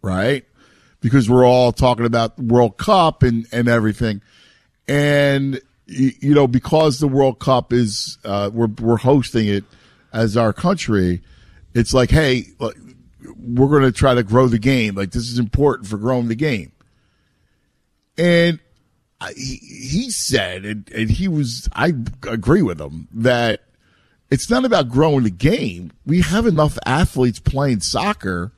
right? Because we're all talking about the World Cup and everything. And, because the World Cup is, we're hosting it as our country, it's like, hey, we're going to try to grow the game. Like, this is important for growing the game. And he said, and I agree with him, that it's not about growing the game. We have enough athletes playing soccer.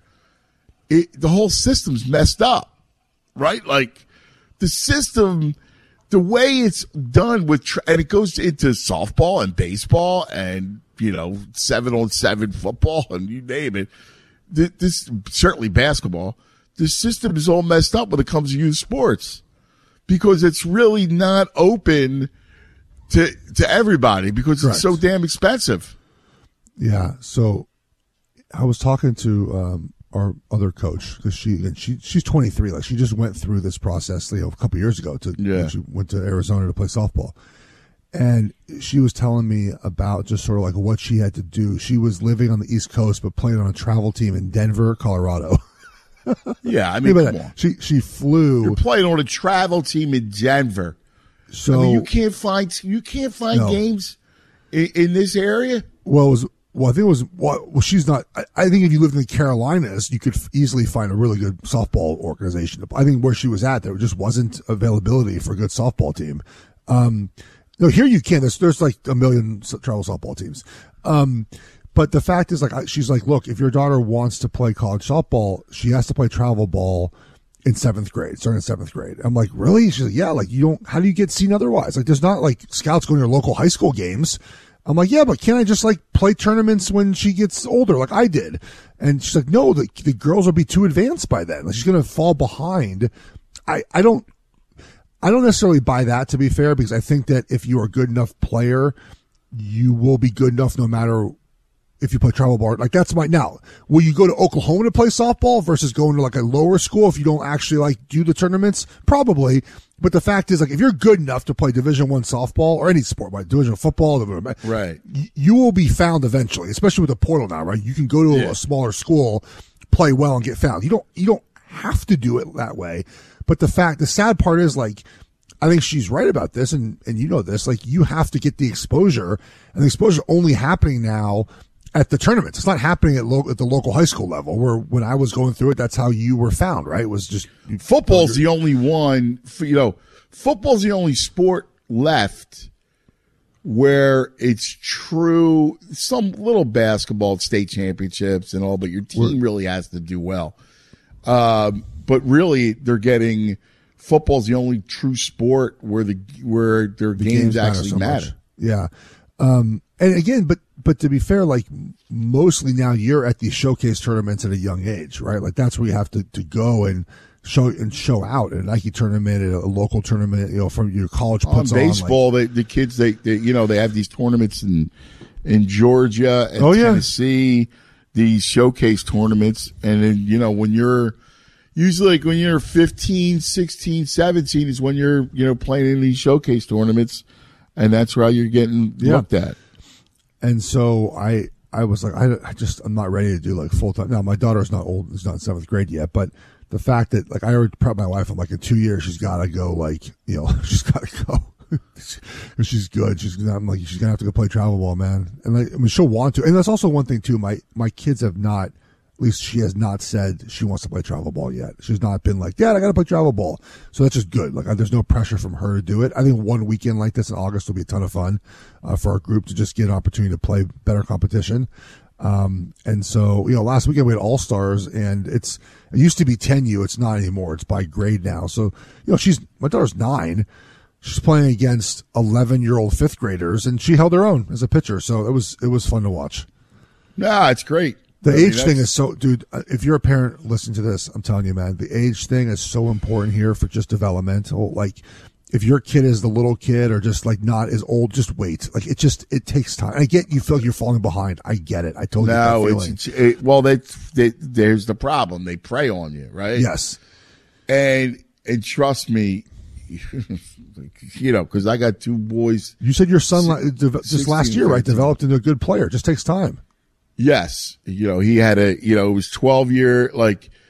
The whole system's messed up, right? Like, the system, the way it's done and it goes into softball and baseball and, 7-on-7 football and you name it. This certainly basketball. The system is all messed up when it comes to youth sports because it's really not open to everybody because it's so damn expensive. Yeah. So I was talking to our other coach because she's 23. Like, she just went through this process, a couple of years ago. She went to Arizona to play softball, and she was telling me about just sort of like what she had to do. She was living on the East Coast but playing on a travel team in Denver, Colorado. Yeah, I mean, come on. She flew. You're playing on a travel team in Denver. So you can't find games in this area. Well, I think it was. Well, she's not. I think if you lived in the Carolinas, you could easily find a really good softball organization. I think where she was at, there just wasn't availability for a good softball team. Here you can. There's like a million travel softball teams. But the fact is, like, she's like, look, if your daughter wants to play college softball, she has to play travel ball in 7th grade, starting in 7th grade. I'm like, really? She's like, yeah, like, how do you get seen otherwise? Like, there's not like scouts going to your local high school games. I'm like, yeah, but can't I just like play tournaments when she gets older like I did? And she's like, no, the girls will be too advanced by then. Like, she's going to fall behind. I don't necessarily buy that, to be fair, because I think that if you're a good enough player, you will be good enough no matter if you play travel ball. Like, that's now, will you go to Oklahoma to play softball versus going to like a lower school if you don't actually like do the tournaments? Probably. But the fact is, like, if you're good enough to play Division I softball or any sport, like Division football, right, you will be found eventually, especially with the portal now, right? You can go to a smaller school, play well, and get found. You don't have to do it that way. But the sad part is, like, I think she's right about this, and you know this, like, you have to get the exposure, and the exposure only happening now at the tournaments. It's not happening at the local high school level, where when I was going through it, that's how you were found, right? It was just football's the only one. Football's the only sport left where it's true. Some little basketball at state championships and all, but your team really has to do well. But really, they're getting football's the only true sport where their games actually matter. Yeah. And again, but to be fair, like, mostly now you're at these showcase tournaments at a young age, right? Like, that's where you have to go and show out at a Nike tournament, at a local tournament, from your college puts on baseball. Like, the kids, they have these tournaments in Georgia and Tennessee, these showcase tournaments. And then, when you're usually, like, when you're 15, 16, 17 is when you're, playing in these showcase tournaments. And that's how you're getting looked at. And so I was like, I'm not ready to do like full time. Now, my daughter's not old, is not in 7th grade yet, but the fact that, like, I already prepped my wife, I'm like, in 2 years, she's got to go, like, she's got to go. She's good. I'm like, she's going to have to go play travel ball, man. And like, I mean, she'll want to. And that's also one thing too. My kids have not, at least she has not said she wants to play travel ball yet. She's not been like, Dad, I got to play travel ball. So that's just good. Like, there's no pressure from her to do it. I think one weekend like this in August will be a ton of fun for our group to just get an opportunity to play better competition. And so, last weekend we had All-Stars, and it used to be 10U. It's not anymore. It's by grade now. So, my daughter's 9. She's playing against 11-year-old 5th graders, and she held her own as a pitcher. So it was fun to watch. Yeah, it's great. The age thing is so, dude, if you're a parent listening to this, I'm telling you, man, the age thing is so important here for just developmental. Like, if your kid is the little kid or just like not as old, just wait. Like, it takes time. I get you feel like you're falling behind. I get it. I totally get that feeling. There's the problem. They prey on you, right? Yes. And trust me, because I got 2 boys. You said your son just last year, right? Developed into a good player. It just takes time. Yes. He had it was 12-year, like,